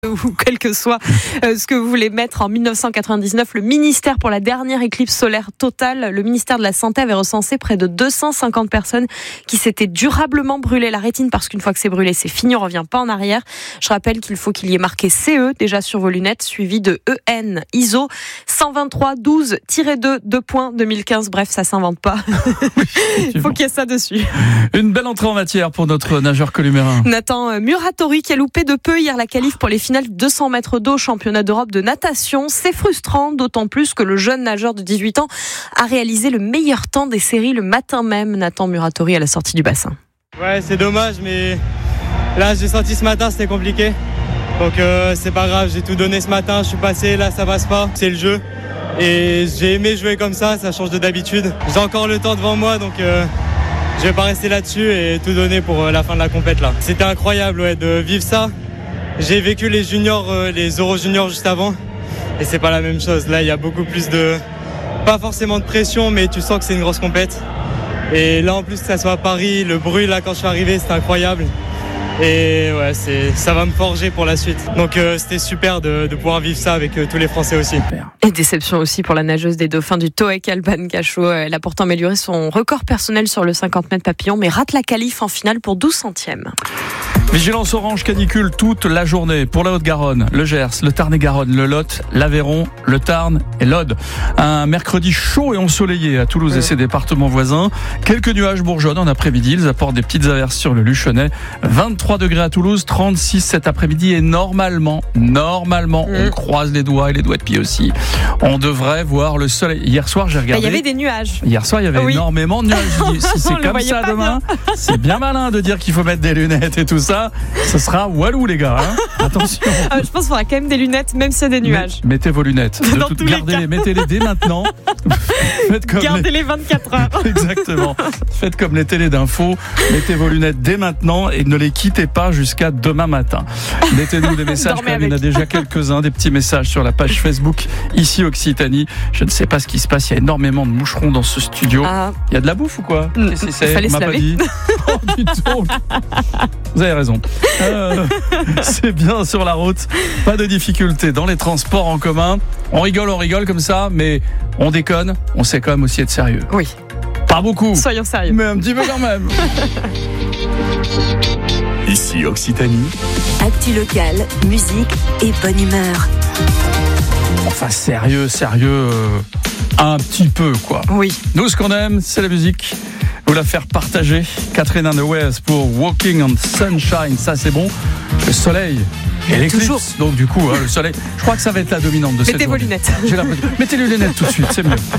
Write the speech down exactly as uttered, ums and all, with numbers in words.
ou quel que soit euh, ce que vous voulez mettre. En dix-neuf cent quatre-vingt-dix-neuf, le ministère pour la dernière éclipse solaire totale, le ministère de la Santé avait recensé près de deux cent cinquante personnes qui s'étaient durablement brûlé la rétine, parce qu'une fois que c'est brûlé, c'est fini, on revient pas en arrière. Je rappelle qu'il faut qu'il y ait marqué C E déjà sur vos lunettes, suivi de E N, I S O cent vingt-trois douze deux, deux points, deux mille quinze. Bref, ça s'invente pas. Il faut qu'il y ait ça dessus. Une belle entrée en matière pour notre nageur columérin. Nathan Muratori qui a loupé de peu hier la qualif pour les finales deux cents mètres d'eau, championnat d'Europe de natation. C'est frustrant, d'autant plus que le jeune nageur de dix-huit ans a réalisé le meilleur temps des séries le matin même. Nathan Muratori à la sortie du bassin. Ouais, c'est dommage, mais là j'ai senti ce matin c'était compliqué. Donc euh, c'est pas grave, j'ai tout donné ce matin, je suis passé, là ça passe pas, c'est le jeu. Et j'ai aimé jouer comme ça, ça change de d'habitude. J'ai encore le temps devant moi, donc euh, je vais pas rester là-dessus et tout donner pour euh, la fin de la compète là. C'était incroyable ouais, de vivre ça. J'ai vécu les juniors, euh, les Euro juniors juste avant, et c'est pas la même chose. Là, il y a beaucoup plus de, pas forcément de pression, mais tu sens que c'est une grosse compète. Et là, en plus que ça soit à Paris, le bruit là quand je suis arrivé, c'était incroyable. Et ouais, c'est, ça va me forger pour la suite. Donc euh, c'était super de, de pouvoir vivre ça avec euh, tous les Français aussi. Et déception aussi pour la nageuse des dauphins du Toek, Alban Cachot. Elle a pourtant amélioré son record personnel sur le cinquante mètres papillon, mais rate la qualif en finale pour douze centièmes. Vigilance orange canicule toute la journée pour la Haute-Garonne, le Gers, le Tarn-et-Garonne, le Lot, l'Aveyron, le Tarn et l'Aude. Un mercredi chaud et ensoleillé à Toulouse et ses départements voisins. Quelques nuages bourgeonnent en après-midi. Ils apportent des petites averses sur le Luchonnet. vingt-trois degrés à Toulouse, trente-six cet après-midi. Et normalement, normalement, mmh. on croise les doigts et les doigts de pied aussi. On devrait voir le soleil. Hier soir, j'ai regardé. Il y avait des nuages. Hier soir, il y avait oui. énormément de nuages. Si c'est comme ça demain, bien. C'est bien malin de dire qu'il faut mettre des lunettes et tout ça. Ce sera walou les gars, hein. Attention. Ah, je pense qu'il faudra quand même des lunettes, même s'il y a des nuages. Mais, mettez vos lunettes. Dans tous gardez-les, les mettez-les dès maintenant. Faites comme Gardez-les les... vingt-quatre heures. Exactement. Faites comme les télés d'infos. Mettez vos lunettes dès maintenant et ne les quittez pas jusqu'à demain matin. Mettez-nous des messages, comme il y en a déjà quelques-uns, des petits messages sur la page Facebook ici Occitanie. Je ne sais pas ce qui se passe. Il y a énormément de moucherons dans ce studio. Ah. Il y a de la bouffe ou quoi? Qu'est-ce que c'est? Fallait On m'a se pas laver. dit. Oh, du tout. Vous avez raison. Euh, c'est bien sur la route, pas de difficultés dans les transports en commun. On rigole, on rigole comme ça, mais on déconne, on sait quand même aussi être sérieux. Oui. Pas beaucoup. Soyons sérieux. Mais un petit peu quand même. Ici Occitanie. Actu local, musique et bonne humeur. Enfin, sérieux, sérieux, euh, un petit peu quoi. Oui. Nous, ce qu'on aime, c'est la musique. Vous la faire partager. Catherine and the Waves pour Walking on Sunshine, ça c'est bon. Le soleil et l'éclipse. Donc du coup, hein, le soleil. Je crois que ça va être la dominante de cette Mettez vos journée. lunettes. J'ai l'impression. Mettez les lunettes tout de suite, c'est mieux.